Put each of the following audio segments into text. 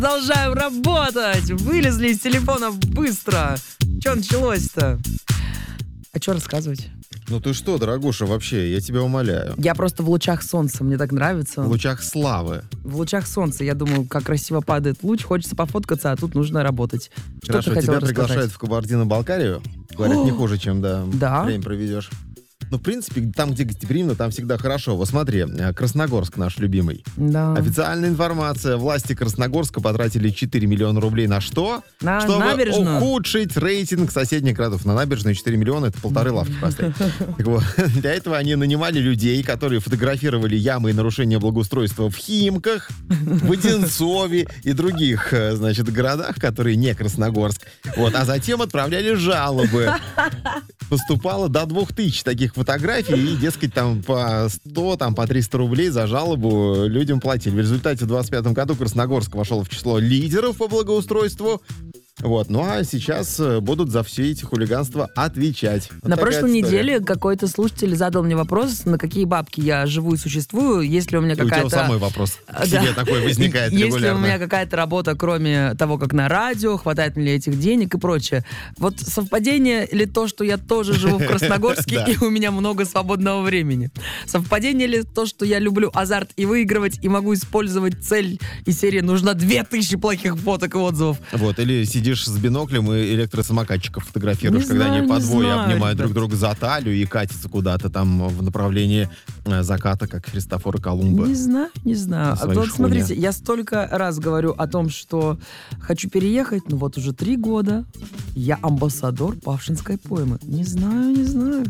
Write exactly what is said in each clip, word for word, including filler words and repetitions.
Продолжаем работать. Вылезли из телефонов быстро. Что началось-то? А что рассказывать? Ну ты что, дорогуша, вообще, я тебя умоляю. Я просто в лучах солнца, мне так нравится. В лучах славы. В лучах солнца, я думаю, как красиво падает луч, хочется пофоткаться, а тут нужно работать. Что Хорошо, ты хотела тебя приглашают рассказать? в Кабардино-Балкарию. Говорят, О! не хуже, чем да, Да? время проведешь. Ну, в принципе, там, где гостеприимно, там всегда хорошо. Вот смотри, Красногорск наш любимый. Да. Официальная информация. Власти Красногорска потратили четыре миллиона рублей на что? На Чтобы набережную? ухудшить рейтинг соседних городов. На набережную четыре миллиона — это полторы лавки поставить. Так вот, для этого они нанимали людей, которые фотографировали ямы и нарушения благоустройства в Химках, в Одинцове и других, значит, городах, которые не Красногорск. Вот, а затем отправляли жалобы. Поступало до двух тысяч таких фотографий, и, дескать, там по сто, там по триста рублей за жалобу людям платили. В результате в двадцать пятом году Красногорск вошел в число лидеров по благоустройству. Вот. Ну а сейчас будут за все эти хулиганства отвечать. Вот На такая прошлой история. неделе какой-то слушатель задал мне вопрос, на какие бабки я живу и существую, если у меня И у какая-то... тебя самый вопрос к Да. себе такой возникает Если регулярно. у меня какая-то работа, кроме того, как на радио, хватает ли этих денег и прочее. Вот совпадение ли то, что я тоже живу в Красногорске, Да. и у меня много свободного времени? Совпадение ли то, что я люблю азарт и выигрывать, и могу использовать цель из серии «Нужно две тысячи плохих фоток и отзывов»? Вот, или сидишь с биноклем и электросамокатчиков фотографируешь, Не когда знаю, они по не двое знаю, обнимают ребят. друг друга за талию и катятся куда-то там в направлении э, заката, как Христофор и Колумба. Не знаю, не знаю. На А своей вот шхуне. смотрите, я столько раз говорю о том, что хочу переехать, ну вот уже три года я амбассадор павшинской поймы. Не знаю, не знаю.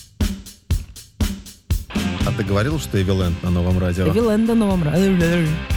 А ты говорил, что Эвиленд на новом радио? Эвиленда новом радио.